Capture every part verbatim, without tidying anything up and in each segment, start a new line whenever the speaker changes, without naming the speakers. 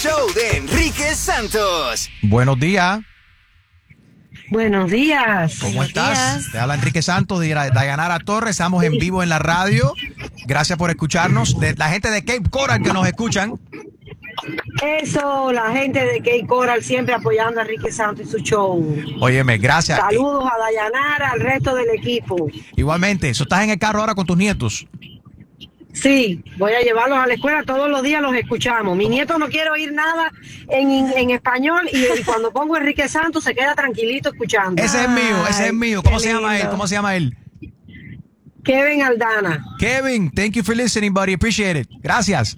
show de Enrique Santos.
Buenos días.
Buenos días.
¿Cómo
Buenos
estás?
días.
Te habla Enrique Santos de Dayanara Torres. Estamos en vivo en la radio. Gracias por escucharnos. De la gente de Cape Coral que nos escuchan.
Eso, la gente de Cape Coral siempre apoyando a Enrique Santos y su show.
Óyeme, gracias.
Saludos a Dayanara, al resto del equipo.
Igualmente, ¿so estás en el carro ahora con tus nietos?
Sí, voy a llevarlos a la escuela, todos los días los escuchamos. Mi nieto no quiere oír nada en, en español y, y cuando pongo Enrique Santos se queda tranquilito escuchando.
Ese es mío, ese es mío. ¿Cómo
qué
se llama él?
lindo.
¿Cómo se llama él?
Kevin Aldana.
Kevin, thank you for listening, buddy. Appreciate it. Gracias.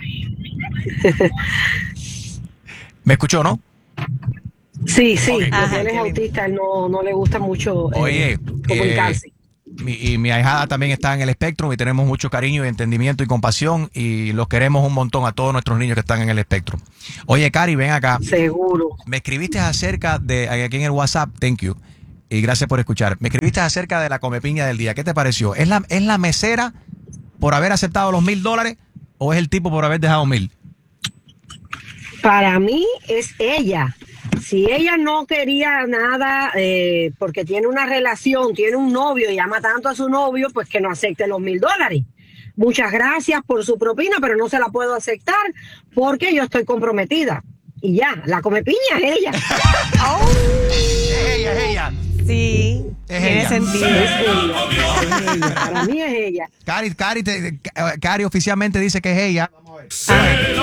¿Me escuchó, no?
Sí, sí,
Ok.
porque
Ajá,
él es
Kevin.
autista, él no, no le gusta mucho eh,
Oye,
comunicarse.
eh, mi, y mi ahijada también está en el espectro y tenemos mucho cariño y entendimiento y compasión y los queremos un montón a todos nuestros niños que están en el espectro. Oye, Cari, ven acá.
Seguro.
Me escribiste acerca de, aquí en el WhatsApp, thank you, y gracias por escuchar. Me escribiste acerca de la comepiña del día. ¿Qué te pareció? ¿Es la, es la mesera por haber aceptado los mil dólares o es el tipo por haber dejado mil?
Para mí es ella. Si ella no quería nada eh, porque tiene una relación, tiene un novio y ama tanto a su novio, pues que no acepte los mil dólares. Muchas gracias por su propina, pero no se la puedo aceptar porque yo estoy comprometida. Y ya, la comepiña es ella.
Es ella, es ella.
Sí,
Es
tiene
ella.
sentido.
Es ella, es ella. Para mí es ella.
Cari, Cari, te- Cari oficialmente dice que es ella.
Ah.